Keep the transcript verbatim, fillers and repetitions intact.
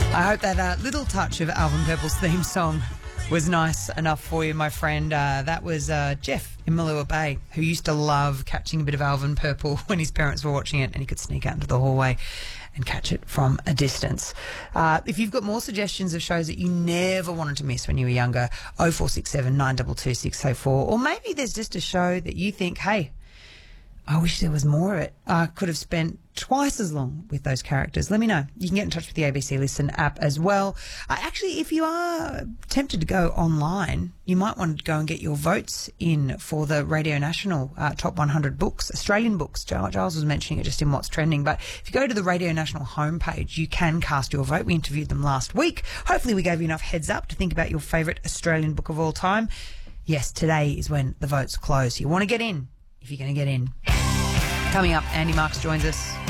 I hope that uh, little touch of Alvin Purple's theme song was nice enough for you, my friend. Uh, that was uh, Jeff in Malua Bay, who used to love catching a bit of Alvin Purple when his parents were watching it, and he could sneak out into the hallway and catch it from a distance. Uh, if you've got more suggestions of shows that you never wanted to miss when you were younger, oh four six seven, nine two two, six oh four, or maybe there's just a show that you think, hey, I wish there was more of it. I could have spent twice as long with those characters. Let me know. You can get in touch with the A B C Listen app as well. Uh, actually, if you are tempted to go online, you might want to go and get your votes in for the Radio National uh, Top one hundred Books, Australian books. Giles was mentioning it just in What's Trending. But if you go to the Radio National homepage, you can cast your vote. We interviewed them last week. Hopefully we gave you enough heads up to think about your favourite Australian book of all time. Yes, today is when the votes close. You want to get in if you're going to get in. Coming up, Andy Marks joins us.